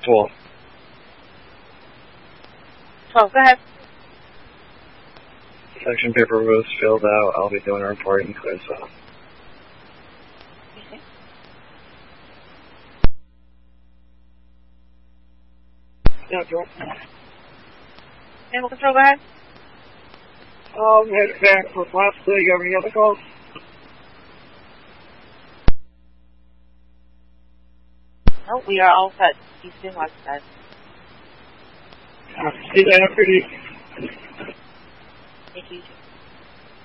12. 12, go ahead. Section paper was filled out. I'll be doing a report and clear off. Okay. Yeah, Joe. Animal control, go ahead. Head back for Flats. Do you have any other calls? No, we are all set. Houston, West Side. See you after the... Thank you.